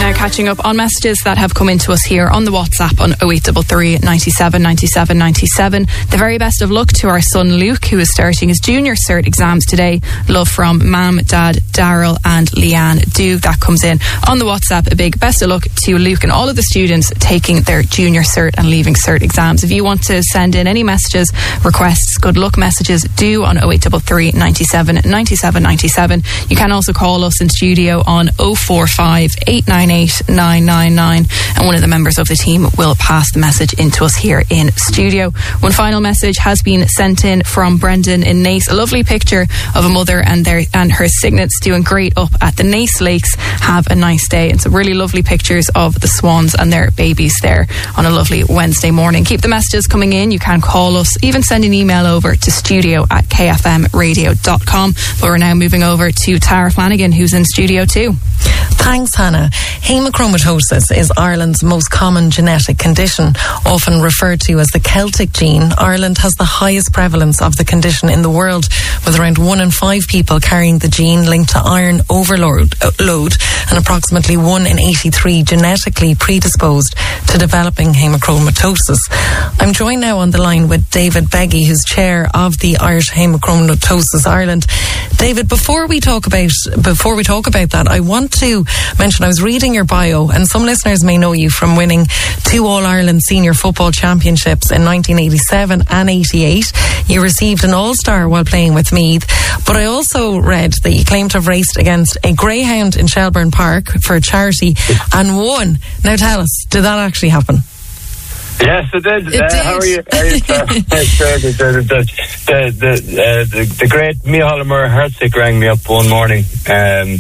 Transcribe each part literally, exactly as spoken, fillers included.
Now catching up on messages that have come into us here on the WhatsApp on oh eight three three, ninety-seven, ninety-seven, ninety-seven. The very best of luck to our son Luke, who is starting his junior cert exams today. Love from Mam, Dad, Daryl and Leanne Dug. That comes in on the WhatsApp. A big best of luck to Luke and all of the students taking their junior cert and leaving cert exams. If you want to send in any messages, requests, good luck messages, do on oh eight three three, ninety-seven, ninety-seven, ninety-seven. You can also call us in studio on oh four five, eight nine eight, nine nine nine, and one of the members of the team will pass the message into us here in studio. One final message has been sent in from Brendan in Naas. A lovely picture of a mother and their and her cygnets doing great up at the Naas Lakes. Have a nice day. And some really lovely pictures of the swans and their babies there on a lovely Wednesday morning. Keep the messages coming in. You can call us, even send an email over to studio at k f m radio dot com. But we're now moving over to Tara Flanagan, who's in studio too. Thanks, Hannah. Hemochromatosis is Ireland's most common genetic condition, often referred to as the Celtic gene. Ireland has the highest prevalence of the condition in the world, with around one in five people carrying the gene linked to iron overload uh, load, and approximately one in eighty-three genetically predisposed to developing hemochromatosis. I'm joined now on the line with David Beggy, who's chair of the Irish Hemochromatosis Ireland. David, before we talk about before we talk about that, I want to mention I was reading your bio, and some listeners may know you from winning two All-Ireland Senior Football Championships in nineteen eighty-seven and eighty-eight. You received an All-Star while playing with Meath, but I also read that you claim to have raced against a greyhound in Shelbourne Park for a charity and won. Now tell us, did that actually happen? Yes, it did. It uh, did. How are you? How are you sir? the, the, the, the, uh, the, the great Micheál Moore Hertzig rang me up one morning. Um,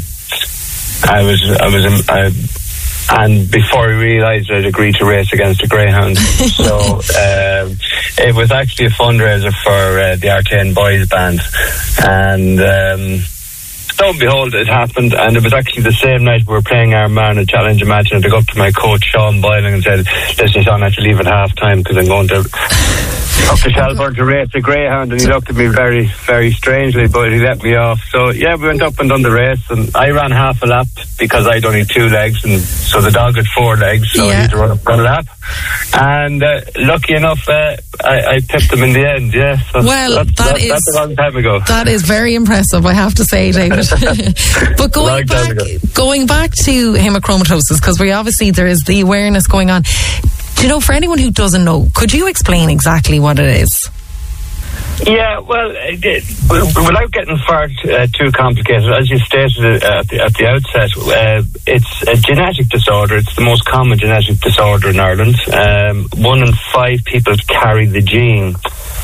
I was, I was, um, I, and before I realised I'd agreed to race against a greyhound. So um, it was actually a fundraiser for uh, the Artane Boys Band, and um, lo and behold, it happened. And it was actually the same night we were playing Armagh at Challenge Imagine. I took up to my coach Sean Boylan and said, "Listen, Sean, I have to leave at half time because I'm going to up to Shelbourne to race a greyhound." And he looked at me very, very strangely, but he let me off. So yeah, we went up and done the race, and I ran half a lap because I'd only two legs, and so the dog had four legs, so yeah. I had to run up a lap. And uh, lucky enough, uh, I, I picked them in the end. Yeah. So well, that's, that that, is that's a long time ago. That is very impressive, I have to say, David. But going back, going back to hemochromatosis, because we obviously there is the awareness going on. Do you know, for anyone who doesn't know, could you explain exactly what it is? Yeah, well, without getting far uh, too complicated, as you stated at the, at the outset, uh, it's a genetic disorder. It's the most common genetic disorder in Ireland. Um, one in five people carry the gene.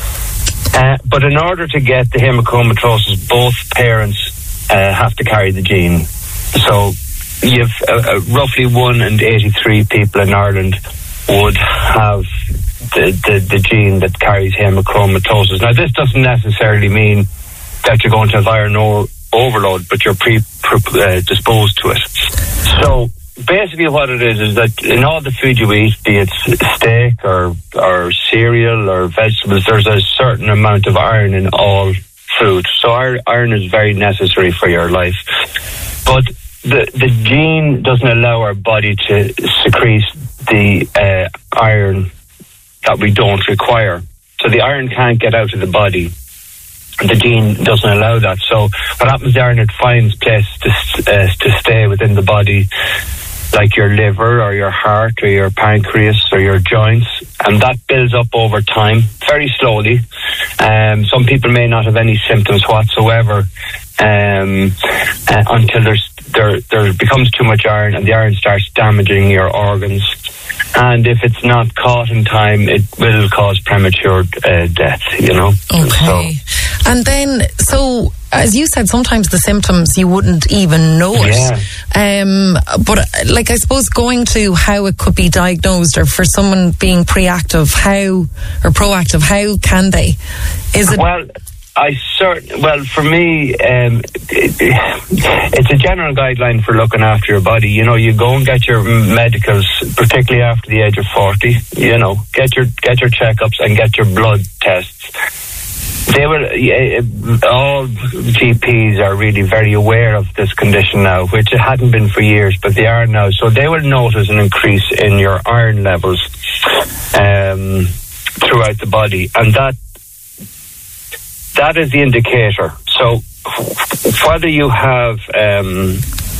Uh, but in order to get the hemochromatosis, both parents uh, have to carry the gene. So you have uh, uh, roughly one in eighty-three people in Ireland would have the, the, the gene that carries hemochromatosis. Now, this doesn't necessarily mean that you're going to have iron o- overload, but you're predisposed uh, to it. So basically what it is is that in all the food you eat, be it steak or, or cereal or vegetables, there's a certain amount of iron in all food. So iron is very necessary for your life. But the, the gene doesn't allow our body to secrete the uh, iron that we don't require. So the iron can't get out of the body. The gene doesn't allow that. So what happens, the iron, it finds place to, uh, to stay within the body, like your liver or your heart or your pancreas or your joints, and that builds up over time, very slowly. Um, some people may not have any symptoms whatsoever um, uh, until there's, there there becomes too much iron, and the iron starts damaging your organs. And if it's not caught in time, it will cause premature uh, death, you know. Okay. So, and then, so, as you said, sometimes the symptoms you wouldn't even know it. Yeah. Um, but, like, I suppose going to how it could be diagnosed, or for someone being preactive, how, or proactive, how can they? Is it... Well, I cert- well, for me, um, it, it's a general guideline for looking after your body. You know, you go and get your medicals, particularly after the age of forty. You know, get your get your checkups and get your blood tests. they were, uh, all G Ps are really very aware of this condition now, which it hadn't been for years, but they are now. So they will notice an increase in your iron levels um, throughout the body, and that that is the indicator. So whether you have um,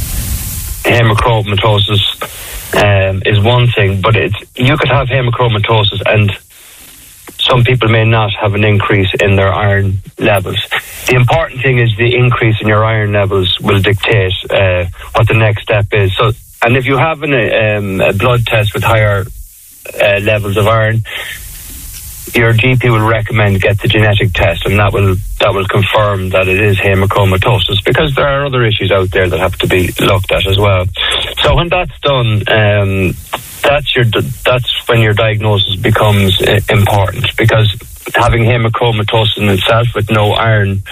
hemochromatosis um, is one thing, but it's, you could have hemochromatosis and some people may not have an increase in their iron levels. The important thing is the increase in your iron levels will dictate uh, what the next step is. So, and if you have an, um, a blood test with higher uh, levels of iron, your G P will recommend get the genetic test, and that will that will confirm that it is hemochromatosis, because there are other issues out there that have to be looked at as well. So when that's done, um, that's your that's when your diagnosis becomes uh, important, because having hemochromatosis in itself with no iron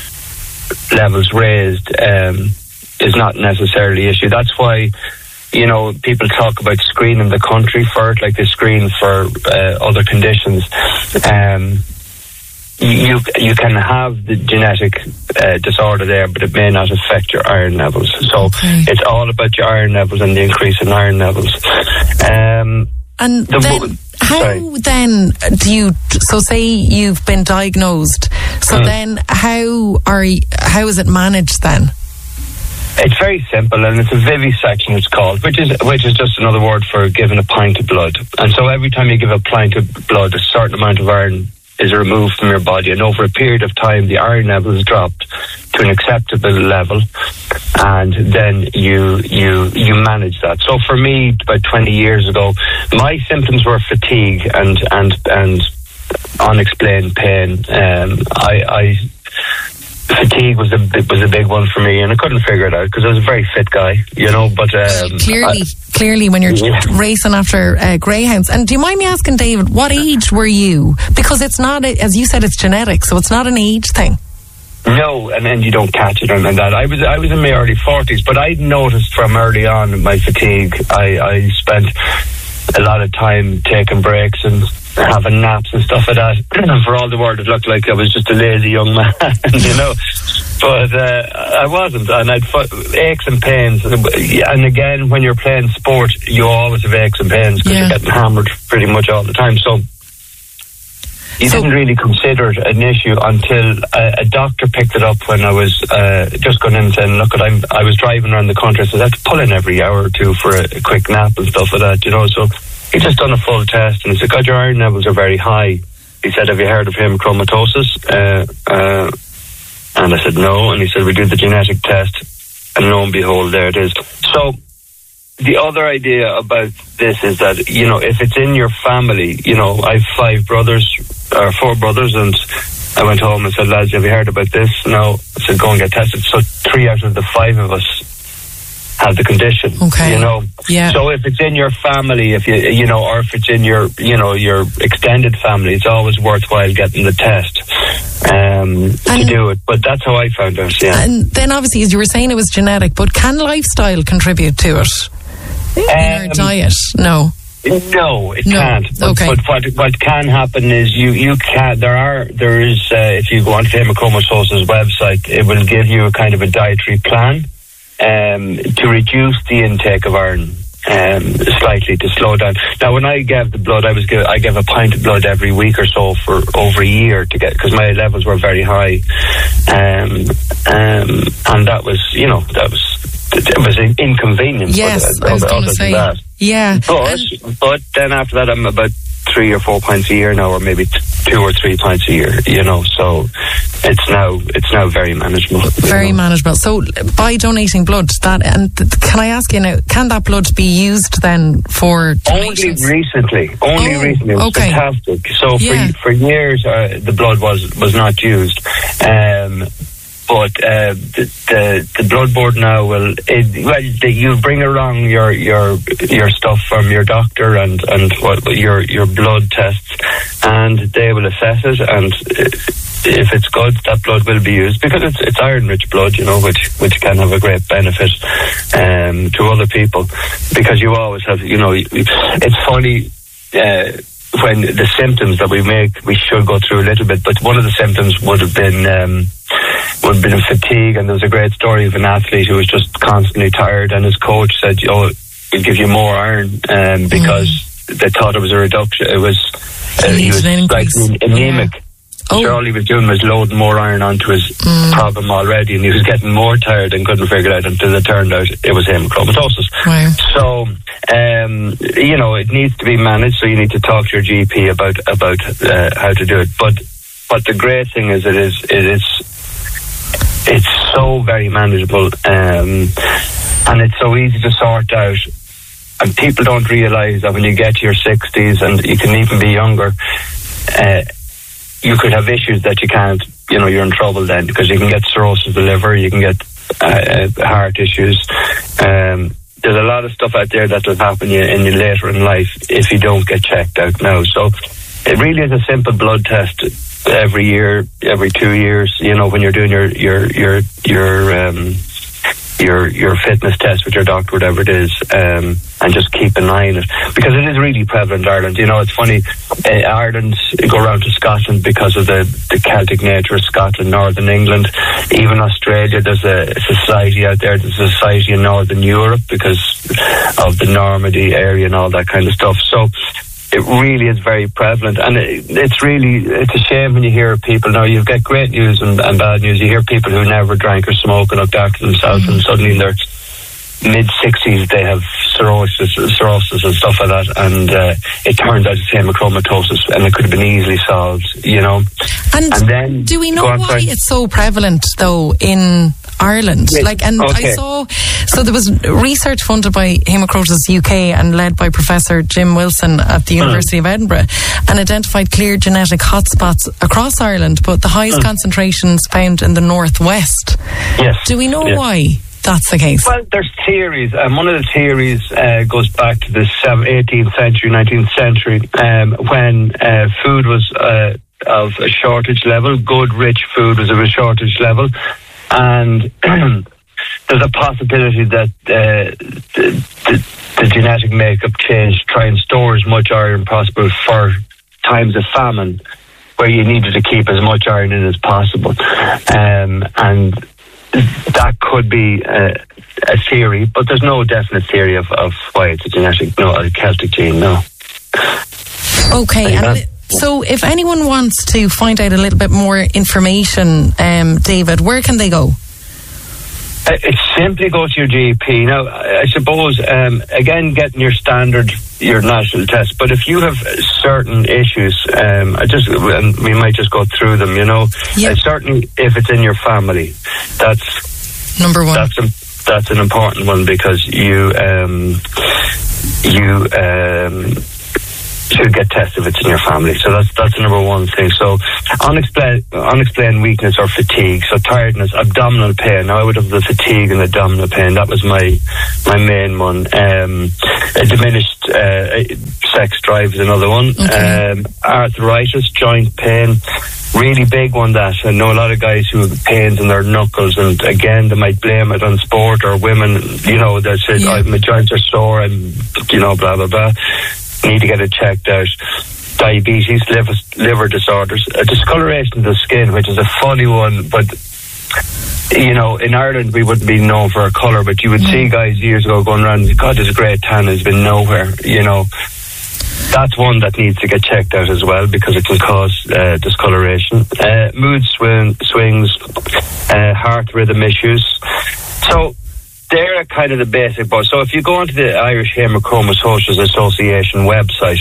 levels raised um, is not necessarily an issue. That's why, you know, people talk about screening the country for it, like they screen for uh, other conditions. Um, you you can have the genetic uh, disorder there, but it may not affect your iron levels. So okay. It's all about your iron levels and the increase in iron levels. Um, and the then, wo- how sorry. then do you? So say you've been diagnosed. So mm. then, how are you, how is it managed then? It's very simple, and it's a vivisection, it's called, which is which is just another word for giving a pint of blood. And so every time you give a pint of blood, a certain amount of iron is removed from your body, and over a period of time the iron level is dropped to an acceptable level, and then you you you manage that. So for me, about twenty years ago, my symptoms were fatigue and and and unexplained pain. Um, I. I Fatigue was a was a big one for me, and I couldn't figure it out because I was a very fit guy, you know. But um, clearly, I, clearly, when you're yeah. racing after uh, greyhounds. And do you mind me asking, David, what age were you? Because it's not, a, as you said, it's genetic, so it's not an age thing. No, and then you don't catch it and, and that. I was I was in my early forties, but I noticed from early on my fatigue. I, I spent a lot of time taking breaks and having naps and stuff like that. For all the world, it looked like I was just a lazy young man, you know. But uh, I wasn't, and I'd f- aches and pains. And again, when you're playing sport, you always have aches and pains because yeah. you're getting hammered pretty much all the time. So you so, didn't really consider it an issue until a, a doctor picked it up when I was uh, just going in and saying, look, I'm, I was driving around the country, so I had to pull in every hour or two for a, a quick nap and stuff like that, you know. So he just done a full test, and he said, God, your iron levels are very high. He said, have you heard of hemochromatosis? Uh, uh, and I said, no. And he said, we did the genetic test, and lo and behold, there it is. So the other idea about this is that, you know, if it's in your family, you know, I have five brothers, or four brothers, and I went home and said, lads, have you heard about this? No. I said, go and get tested. So three out of the five of us have the condition, okay. you know. Yeah. So if it's in your family, if you you know, or if it's in your you know your extended family, it's always worthwhile getting the test um, to do it. But that's how I found out. Yeah. And then obviously, as you were saying, it was genetic, but can lifestyle contribute to it? In um, our diet, no. No, it no. can't. But, okay. but what what can happen is you you can there are there is uh, if you go onto Hemochromatosis website, it will give you a kind of a dietary plan. Um, to reduce the intake of iron um, slightly, to slow down. Now, when I gave the blood, I was give, I gave a pint of blood every week or so for over a year to get, because my levels were very high, um, um, and that was, you know, that was it was an inconvenience. Yes, other, I was going to say, that. yeah. But um, but then after that, I'm about three or four pints a year now, or maybe t- two or three pints a year, you know, so it's now it's now very manageable. Very know. manageable. So by donating blood, that and th- can I ask you now, can that blood be used then for donations? Only recently. Only oh, recently. It was okay. fantastic. So yeah. for for years, uh, the blood was was not used. Um, But uh, the, the the blood board now will it, well the, you bring along your your your stuff from your doctor and and what your your blood tests, and they will assess it, and if it's good, that blood will be used, because it's it's iron rich blood, you know, which which can have a great benefit um, to other people, because you always have, you know, it's funny. Uh, when the symptoms that we make, we should go through a little bit, but one of the symptoms would have been um, would have been fatigue, and there was a great story of an athlete who was just constantly tired, and his coach said, oh, we'll give you more iron, um, because mm. they thought it was a reduction. It was, uh, he was like anemic. Yeah. Oh. So all he was doing was loading more iron onto his mm. problem already, and he was getting more tired and couldn't figure it out until it turned out it was hemochromatosis. Wow. So, um, you know, it needs to be managed, so you need to talk to your G P about about uh, how to do it. But but the great thing is it is it is it's so very manageable, um, and it's so easy to sort out. And people don't realise that when you get to your sixties, and you can even be younger, uh, you could have issues that you can't, you know, you're in trouble then, because you can get cirrhosis of the liver, you can get uh, heart issues. Um, there's a lot of stuff out there that will happen you in you later in life if you don't get checked out now. So it really is a simple blood test every year, every two years, you know, when you're doing your, your, your, your, um, your your fitness test with your doctor, whatever it is, um, and just keep an eye on it, because it is really prevalent in Ireland. You know, it's funny, uh, Ireland go around to Scotland because of the, the Celtic nature of Scotland, Northern England, even Australia. There's a society out there, there's a society in Northern Europe because of the Normandy area and all that kind of stuff. So it really is very prevalent, and it, it's really, it's a shame when you hear people, now you get great news and, and bad news. You hear people who never drank or smoked and looked after themselves, mm-hmm. and suddenly in their mid-sixties they have cirrhosis, cirrhosis and stuff like that, and uh, it turns out it's hemochromatosis, and it could have been easily solved, you know. And, and then, do we know on, why sorry. it's so prevalent, though, in Ireland? Yes. Like, and okay. I saw, so there was research funded by Haemocrotis U K and led by Professor Jim Wilson at the University mm. of Edinburgh, and identified clear genetic hotspots across Ireland, but the highest mm. concentrations found in the northwest. Yes. Do we know yes. why that's the case? Well, there's theories, and one of the theories uh, goes back to the eighteenth century, nineteenth century, um, when uh, food was uh, of a shortage level, good, rich food was of a shortage level, and there's a possibility that uh, the, the, the genetic makeup changed to try and store as much iron possible for times of famine, where you needed to keep as much iron in as possible, um, and that could be uh, a theory, but there's no definite theory of, of why it's a genetic, no, a Celtic gene, no. Okay, and so if anyone wants to find out a little bit more information, um, David, where can they go? Uh, it's simply go to your G P. Now, I suppose, um, again, getting your standard, your national test, but if you have certain issues, um, I just, and we might just go through them, you know. Yep. Uh, certainly, if it's in your family, that's number one. That's a, that's an important one, because you um, you um, should get tested if it's in your family. So that's that's the number one thing. So unexplained unexplained weakness or fatigue, so tiredness, abdominal pain. Now I would have the fatigue and abdominal pain. That was my my main one. Um, a diminished uh, sex drive is another one. Okay. Um, arthritis, joint pain. Really big one, that. I know a lot of guys who have pains in their knuckles, and again, they might blame it on sport, or women, you know, they say, yeah. oh, my joints are sore, and, you know, blah, blah, blah. Need to get it checked out. Diabetes, liver, liver disorders, a discoloration of the skin, which is a funny one, but, you know, in Ireland, we wouldn't be known for our colour, but you would mm. see guys years ago going around, God, there's a great tan, has been nowhere, you know. That's one that needs to get checked out as well, because it can cause uh, discoloration. Uh, mood swing, swings, uh, heart rhythm issues. So they're kind of the basic ones. So if you go onto the Irish Hemochromatosis Association website,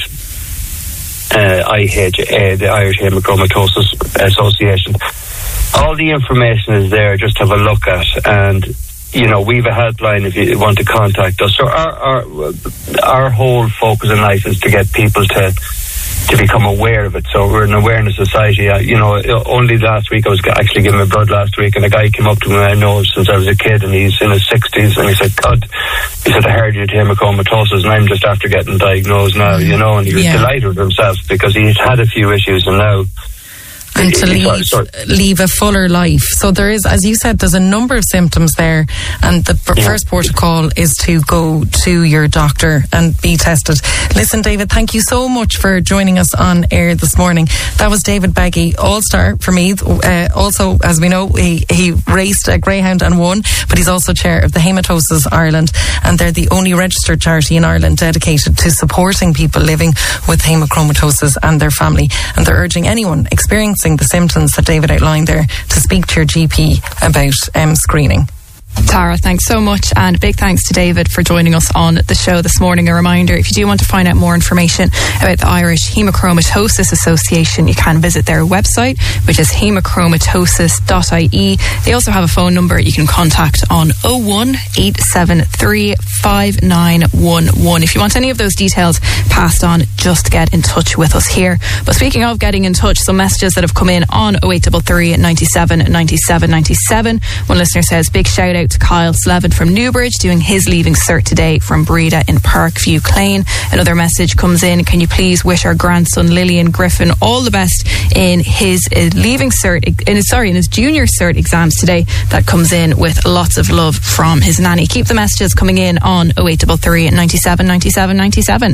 uh, I H A, the Irish Hemochromatosis Association, all the information is there. Just have a look at, and you know, we have a helpline if you want to contact us. So our our, our whole focus in life is to get people to to become aware of it. So we're an awareness society. Uh, you know, only last week I was actually giving my blood last week, and a guy came up to me, I know since I was a kid, and he's in his sixties, and he said, God, he said, I heard you had hemochromatosis, and I'm just after getting diagnosed now, you know, and he was yeah. delighted with himself, because he had had a few issues, and now and to leave, sorry, sorry. leave a fuller life. So there is, as you said, there's a number of symptoms there, and the p- yeah. first protocol is to go to your doctor and be tested. Listen, David, thank you so much for joining us on air this morning. That was David Beggy, all-star for me. Uh, also, as we know, he, he raced a greyhound and won, but he's also chair of the Haematosis Ireland, and they're the only registered charity in Ireland dedicated to supporting people living with hemochromatosis and their family. And they're urging anyone experiencing the symptoms that David outlined there to speak to your G P about um, screening. Tara, thanks so much, and big thanks to David for joining us on the show this morning. A reminder, if you do want to find out more information about the Irish Hemochromatosis Association, you can visit their website, which is hemochromatosis dot I E. They also have a phone number you can contact on oh one, eight seven three, five nine one one. If you want any of those details passed on, just get in touch with us here. But speaking of getting in touch, some messages that have come in on oh eight three three, ninety-seven, ninety-seven, ninety-seven. One listener says, big shout out to Kyle Slevin from Newbridge doing his leaving cert today from Breda in Parkview Clane. Another message comes in, can you please wish our grandson Lillian Griffin all the best in his uh, leaving cert in his, sorry in his junior cert exams today. That comes in with lots of love from his nanny. Keep the messages coming in on oh eight three three, ninety-seven, ninety-seven, ninety-seven.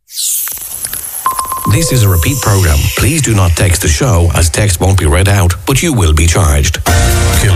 This is a repeat program. Please do not text the show, as text won't be read out, but you will be charged.